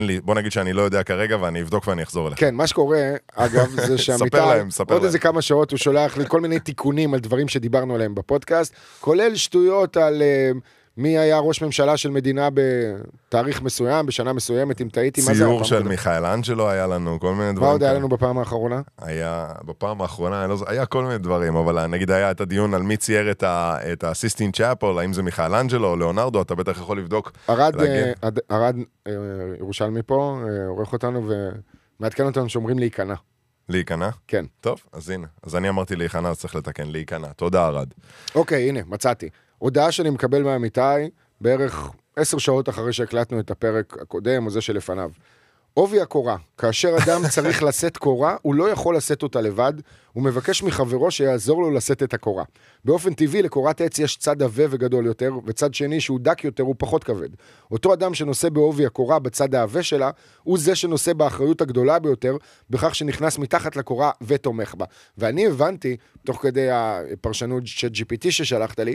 בוא נגיד שאני לא יודע כרגע, ואני אבדוק ואני אחזור אליך. כן, מה שקורה, אגב, זה שעמיתי, עוד איזה כמה שעות הוא שולח לי כל מיני תיקונים על דברים שדיברנו עליהם בפודקאסט, כולל שטויות על מי היה ראש ממשלה של מדינה בתאריך מסוים, בשנה מסוימת, אם טעיתי, מה זה? ציור של מיכאל אנג'לו היה לנו, כל מיני דברים. מה עוד היה לנו בפעם האחרונה? בפעם האחרונה, היה כל מיני דברים, אבל נגיד היה את הדיון על מי צייר את הסיסטין צ'אפל, האם זה מיכאל אנג'לו או ליאונרדו, אתה בטח יכול לבדוק. ארד ירושלמי פה, עורך אותנו ומעדכן אותנו שאומרים להיכנע. להיכנע? כן. טוב, אז הנה. אז אני אמרתי להיכנע, אז צריך לתקן, להיכנע. תודה, ארד. אוקיי, הנה, מצאתי. הודעה שאני מקבל מהעמיתי, בערך 10 שעות אחרי שהקלטנו את הפרק הקודם, או זה שלפניו. עובי הקורה, כאשר אדם צריך לשאת קורה, הוא לא יכול לשאת אותה לבד, הוא מבקש מחברו שיעזור לו לשאת את הקורה. באופן טבעי, לקורת עץ יש צד עבה וגדול יותר, וצד שני שהוא דק יותר הוא פחות כבד. אותו אדם שנושא בעובי הקורה בצד העבה שלה, הוא זה שנושא באחריות הגדולה ביותר, בכך שנכנס מתחת לקורה ותומך בה. ואני הבנתי, תוך כדי הפרשנות של GPT ששלחת לי,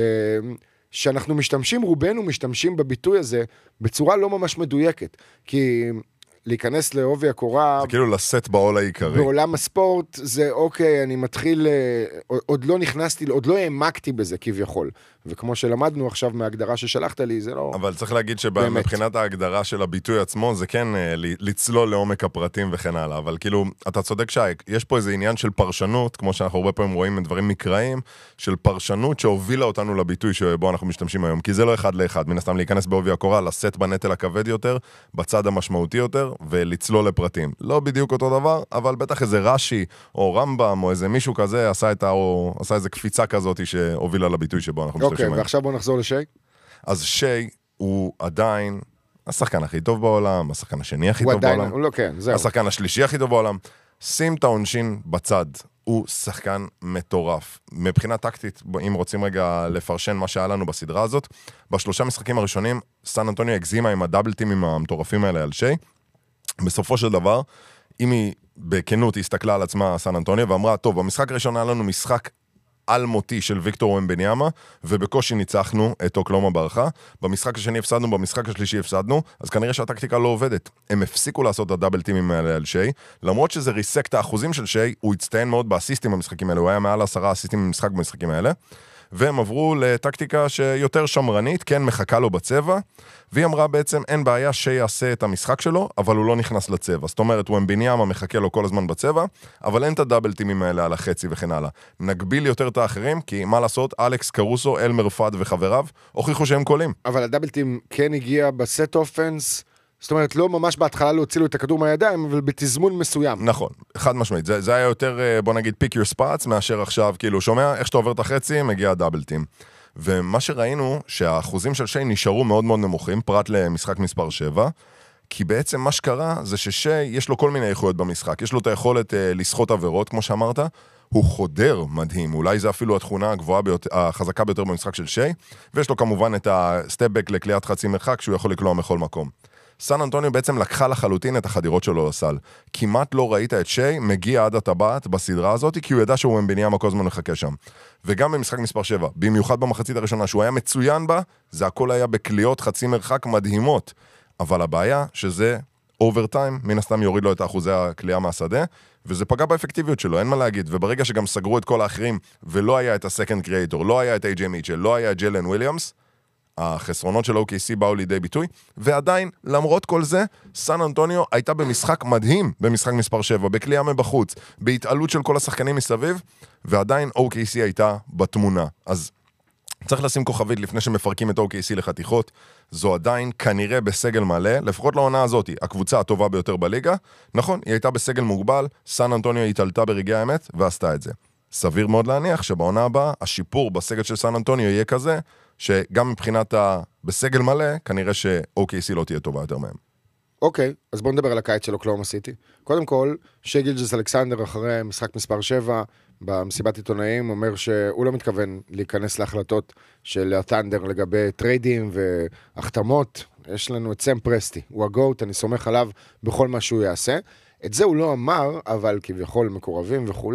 שאנחנו רובנו משתמשים בביטוי הזה בצורה לא ממש מדויקת, כי להיכנס לעובי הקורה... זה כאילו לשאת בעול העיקרי. בעולם הספורט זה אוקיי, אני מתחיל, עוד לא נכנסתי, עוד לא העמקתי בזה כביכול. וכמו שלמדנו עכשיו מההגדרה ששלחת לי, זה לא... אבל צריך להגיד שמבחינת ההגדרה של הביטוי עצמו, זה כן לצלול לעומק הפרטים וכן הלאה. אבל כאילו, אתה צודק יש פה איזה עניין של פרשנות, כמו שאנחנו הרבה פעמים רואים דברים מקראיים, של פרשנות שהובילה אותנו לביטוי שבו אנחנו משתמשים היום. כי זה לא אחד לאחד. מן הסתם להיכנס בעובי הקורה, לשאת בנטל הכבד יותר, בצד המשמעותי יותר, ולצלול לפרטים. לא בדיוק אותו דבר, אבל בטח איזה רש"י או רמב"ם או איזה מישהו כזה עשה איזה קפיצה כזאת שהובילה לביטוי שבו אנחנו משתמשים היום. אוקיי, ועכשיו בוא נחזור לשי. אז שי הוא עדיין השחקן הכי טוב בעולם, השחקן השני הכי טוב בעולם, הוא לא, כן, זהו. השחקן השלישי הכי טוב בעולם. שים את העונשין בצד, הוא שחקן מטורף. מבחינה טקטית, אם רוצים רגע לפרשן מה שהיה לנו בסדרה הזאת, בשלושה משחקים הראשונים, סן אנטוניו הגזימה עם הדאבלטימים המטורפים האלה על שי. בסופו של דבר, אם היא בכנות הסתכלה על עצמה סן אנטוניו ואמרה, טוב, במשחק הראשון היה לנו משחק על מותי של ויקטור ומבניאמה, ובקושי ניצחנו את אוקלאומה ברכה. במשחק השני הפסדנו, במשחק השלישי הפסדנו, אז כנראה שהטקטיקה לא עובדת. הם הפסיקו לעשות את הדאבל טימים האלה על שי, למרות שזה ריסק את האחוזים של שי, הוא הצטיין מאוד באסיסטים במשחקים האלה, הוא היה מעל 10 אסיסטים במשחק במשחקים האלה, והם עברו לטקטיקה שיותר שמרנית, כן מחכה לו בצבע, והיא אמרה בעצם אין בעיה שיעשה את המשחק שלו, אבל הוא לא נכנס לצבע. זאת אומרת, ומבניאמה מחכה לו כל הזמן בצבע, אבל אין את הדאבל טימים האלה על החצי וכן הלאה. נגביל יותר את האחרים, כי מה לעשות, אלכס קרוסו, אלמר פאד וחבריו, הוכיחו שהם קולים. אבל הדאבל טים כן הגיע בסט אופנס, זאת אומרת, לא ממש בהתחלה לא הוצילו את הכדור מהידיים, אבל בתזמון מסוים. נכון, חד משמעית. זה היה יותר, בוא נגיד, pick your spots, מאשר עכשיו, כאילו, שומע, איך שאתה עובר את החצי, מגיע הדאבל טים. ומה שראינו, שהאחוזים של שי נשארו מאוד מאוד נמוכים, פרט למשחק מספר 7, כי בעצם מה שקרה, זה ששי, יש לו כל מיני איכויות במשחק. יש לו את היכולת לסחוט עבירות, כמו שאמרת, הוא חודר מדהים, אולי זה אפילו התכונה הגבוהה ביותר, החזקה ביותר במשחק של שי, ויש לו כמובן את הסטפבק לקליעת חצי מרחק, שהוא יכול לקלוע מכל מקום. סן אנטוניו בעצם לקחה לחלוטין את החדירות שלו לסל. כמעט לא ראית את שי מגיע עד הטבעת בסדרה הזאת, כי הוא ידע שהוא מבניאמה כל הזמן מחכה שם. וגם במשחק מספר 7, במיוחד במחצית הראשונה, שהוא היה מצוין בה, זה הכל היה בקליעות חצי מרחק מדהימות. אבל הבעיה שזה אוברטיים, מן הסתם יוריד לו את אחוזי הקליעה מהשדה, וזה פגע באפקטיביות שלו, אין מה להגיד. וברגע שגם סגרו את כל האחרים, ולא היה את הסקנד קריאטור, לא היה את איי-ג'יי מיטשל, לא היה את ג'לן וויליאמס, החסרונות של OKC באו לידי ביטוי, ועדיין, למרות כל זה, סן אנטוניו הייתה במשחק מדהים, במשחק מספר 7, בקליעה מבחוץ, בהתעלות של כל השחקנים מסביב, ועדיין OKC הייתה בתמונה. אז צריך לשים כוכבית לפני שמפרקים את OKC לחתיכות, זו עדיין כנראה בסגל מלא, לפחות לעונה הזאת, הקבוצה הטובה ביותר בליגה, נכון, היא הייתה בסגל מוגבל, סן אנטוניו התעלתה ברגעי האמת, ועשתה את זה. סביר מאוד להניח שבעונה הבאה, השיפור בסגל של סן אנטוניו יהיה כזה, שגם מבחינת בסגל מלא, כנראה ש-OKC לא תהיה טובה יותר מהם. אוקיי, אז בואו נדבר על הקיץ של אוקלאומה סיטי. קודם כל, שי גילג'ס-אלכסנדר אחרי משחק מספר 7, במסיבת עיתונאים, אומר שהוא לא מתכוון להיכנס להחלטות של הטנדר לגבי טריידים והחתמות. יש לנו את סם פרסטי, הוא הגוט, אני סומך עליו בכל מה שהוא יעשה. את זה הוא לא אמר, אבל כביכול מקורבים וכו',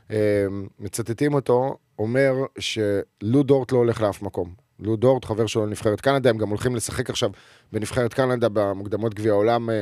מצטטים אותו, אומר שלו דורט לא הולך לאף מקום. לו דורט, חבר שלו לנבחרת קנדה, הם גם הולכים לשחק עכשיו בנבחרת קנדה במוקדמות גביע העולם